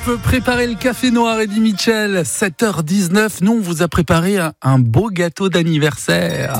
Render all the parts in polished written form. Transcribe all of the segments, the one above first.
Préparez le café noir, Eddie Mitchell. 7h19, nous on vous a préparé un beau gâteau d'anniversaire.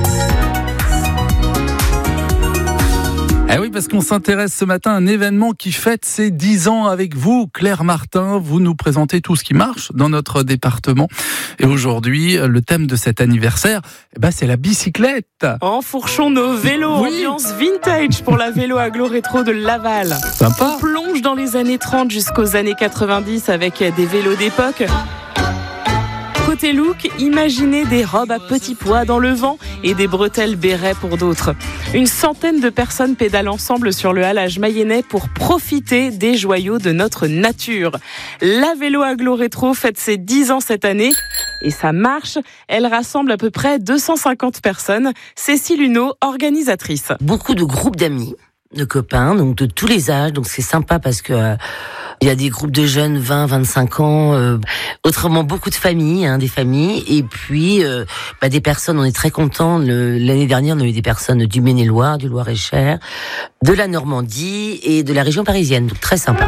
Eh oui, parce qu'on s'intéresse ce matin à un événement qui fête ses 10 ans avec vous. Claire Martin, vous nous présentez tout ce qui marche dans notre département. Et aujourd'hui, le thème de cet anniversaire, c'est la bicyclette. Enfourchons nos vélos, oui. Ambiance vintage pour la vélo agglo rétro de Laval. Sympa. On plonge dans les années 30 jusqu'aux années 90 avec des vélos d'époque. Côté look, imaginez des robes à petits pois dans le vent et des bretelles bérets pour d'autres. Une centaine de personnes pédalent ensemble sur le halage mayennais pour profiter des joyaux de notre nature. La vélo agglo rétro fête ses 10 ans cette année. Et ça marche, elle rassemble à peu près 250 personnes. Cécile Huneau, organisatrice. Beaucoup de groupes d'amis, de copains, donc de tous les âges, donc c'est sympa parce que il y a des groupes de jeunes, 20, 25 ans, autrement beaucoup de familles, des familles, et puis des personnes, on est très contents. L'année dernière, on a eu des personnes du Maine-et-Loire, du Loir-et-Cher, de la Normandie et de la région parisienne, donc très sympa.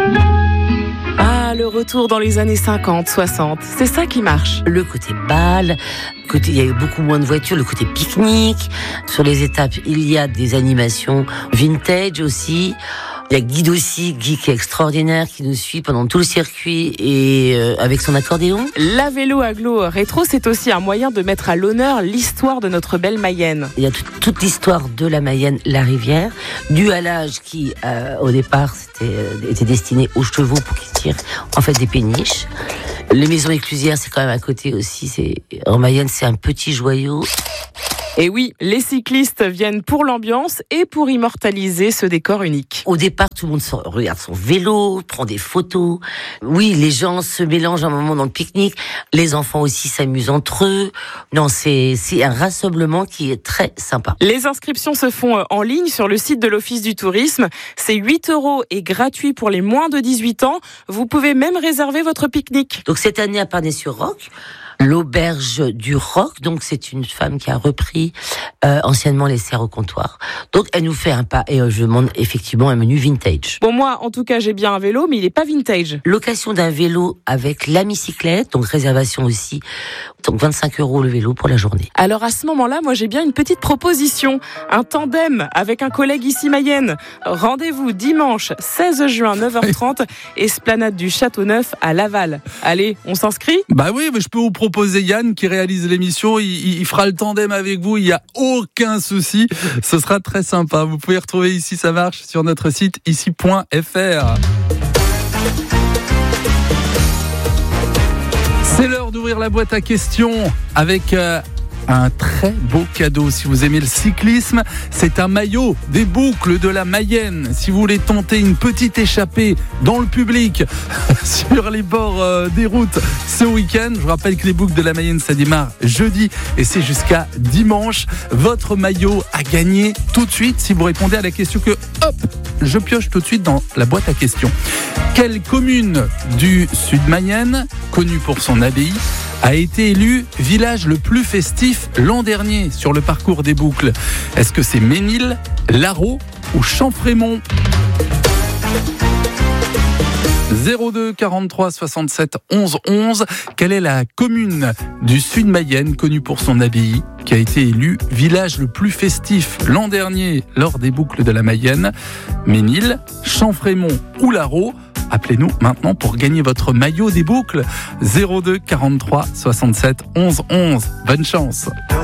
Le retour dans les années 50, 60, c'est ça qui marche. Le côté bal, il y a eu beaucoup moins de voitures, le côté pique-nique. Sur les étapes, il y a des animations vintage aussi. Il y a Guy aussi, Guy qui est extraordinaire, qui nous suit pendant tout le circuit et avec son accordéon. La vélo agglo rétro, c'est aussi un moyen de mettre à l'honneur l'histoire de notre belle Mayenne. Il y a toute l'histoire de la Mayenne, la rivière, du halage qui, au départ, était destiné aux chevaux pour qu'ils tirent en fait des péniches. Les maisons éclusières, c'est quand même à côté aussi. En Mayenne, c'est un petit joyau. Et oui, les cyclistes viennent pour l'ambiance et pour immortaliser ce décor unique. Au départ, tout le monde regarde son vélo, prend des photos. Oui, les gens se mélangent un moment dans le pique-nique. Les enfants aussi s'amusent entre eux. Non, c'est un rassemblement qui est très sympa. Les inscriptions se font en ligne sur le site de l'Office du tourisme. C'est 8 € et gratuit pour les moins de 18 ans. Vous pouvez même réserver votre pique-nique. Donc cette année à Parnay-sur-Roc, l'auberge du Roc, donc c'est une femme qui a repris anciennement les serres au comptoir. Donc elle nous fait un pas et je demande effectivement un menu vintage. Bon, moi en tout cas j'ai bien un vélo, mais il est pas vintage. Location d'un vélo avec la bicyclette, donc réservation aussi, donc 25 € le vélo pour la journée. Alors à ce moment-là, moi j'ai bien une petite proposition, un tandem avec un collègue ici Mayenne. Rendez-vous dimanche 16 juin 9h30, esplanade du Château-Neuf à Laval. Allez, on s'inscrit ? Oui, mais je peux vous proposer Yann qui réalise l'émission, il fera le tandem avec vous, il n'y a aucun souci, ce sera très sympa. Vous pouvez retrouver Ici ça marche sur notre site ici.fr. C'est l'heure d'ouvrir la boîte à questions avec un très beau cadeau. Si vous aimez le cyclisme, c'est un maillot des boucles de la Mayenne. Si vous voulez tenter une petite échappée dans le public sur les bords des routes ce week-end, je vous rappelle que les boucles de la Mayenne, ça démarre jeudi et c'est jusqu'à dimanche. Votre maillot à gagner tout de suite si vous répondez à la question que, je pioche tout de suite dans la boîte à questions. Quelle commune du Sud Mayenne, connue pour son abbaye, a été élu village le plus festif l'an dernier sur le parcours des boucles? Est-ce que c'est Ménil, Larraux ou Champfrémont? 02 43 67 11 11. Quelle est la commune du Sud Mayenne connue pour son abbaye qui a été élue village le plus festif l'an dernier lors des boucles de la Mayenne? Ménil, Champfrémont ou Larraux? Appelez-nous maintenant pour gagner votre maillot des boucles. 02 43 67 11 11. Bonne chance.